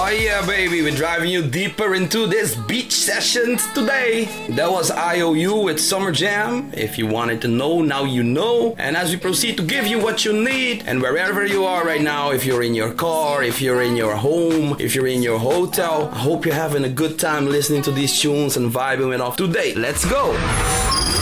Oh yeah, baby, we're driving you deeper into this beach sessions today. That was IOU with Summer Jam. If you wanted to know, now you know. And as we proceed to give you what you need, and wherever you are right now, if you're in your car, if you're in your home, if you're in your hotel, I hope you're having a good time listening to these tunes and vibing it off today. Let's go!